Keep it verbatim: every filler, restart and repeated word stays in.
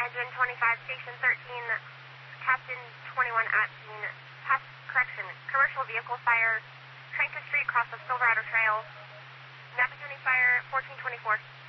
engine twenty-five, station thirteen, captain twenty-one at scene. Pass, correction, commercial vehicle fire, Trenton Street across the Silverado Trail. Napatuni fire, fourteen twenty-four.